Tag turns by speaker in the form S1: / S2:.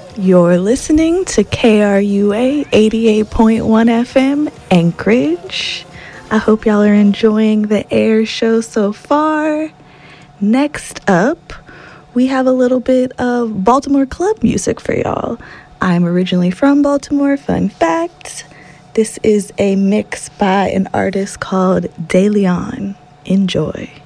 S1: You're listening to KRUA 88.1 FM Anchorage. I hope y'all are enjoying the air show so far. Next up, we have a little bit of Baltimore club music for y'all. I'm originally from Baltimore, fun fact. This is a mix by an artist called De Leon. Enjoy.